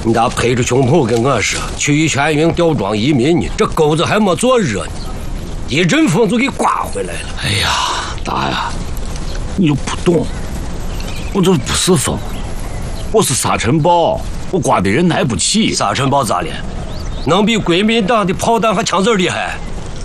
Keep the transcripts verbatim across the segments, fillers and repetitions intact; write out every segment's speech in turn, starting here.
你咋拍着胸脯跟我说去全营吊庄移民呢？这钩子还没坐热呢，一阵风就给刮回来了。 哎呀，大呀，你又不懂，我这不是风，我是沙尘暴，我刮的人挨不起。 沙尘暴咋了？能比国民党的炮弹和枪子厉害？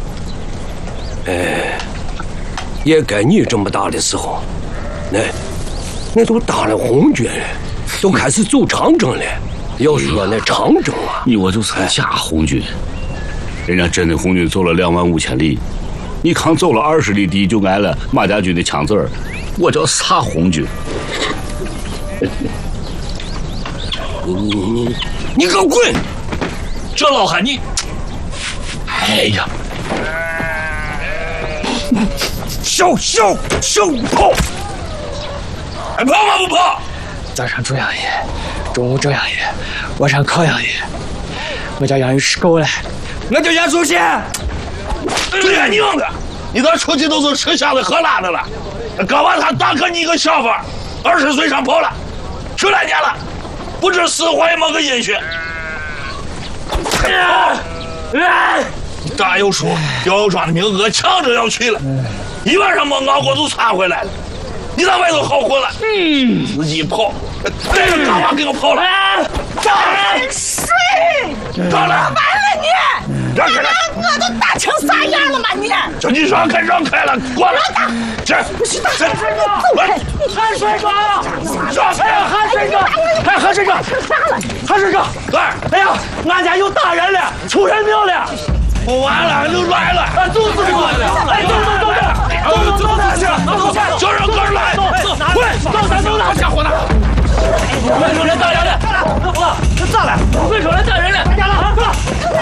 哎，也该你这么大的时候，那那都当了红军了，都开始走长征了。要说那长征啊， 你我就是个假红军，人家真的红军走了两万五千里，你刚走了二十里地就挨了马家军的枪子儿，我叫傻红军。 你你你你给我滚！ 这老汉你，哎呀， 小小小跑， 还跑吗？不跑？ 早上猪养爷，中午周养爷，晚上烤养爷。我叫养鱼吃够了， 我叫严祖贤。 这个娘的，你这出去都是吃香的喝辣的了。刚把他大哥你一个小贩，二十岁上跑了，十来年了，不知死活也没个音讯。哎，大有说吊庄的名额抢着要去了，一晚上没熬过就窜回来了。你在外头好混了，嗯，自己跑，这个干嘛给我跑了？张水， 张了， 完了你！ 让开了， 我都打成啥样了吗你？ 叫你让开让开了，过来，这不是大水哥， 来， 韩水哥， 让开了， 韩水哥， 哎，韩水哥， 啥了？ 韩水哥， 来， 哎呀，俺家有大人了，出人命了！ 我完了，就来了， 啊，走走走，哎，走走走走，走走走去， 叫人哥来， 快，上山走了， 家伙呢？ 快，人大人。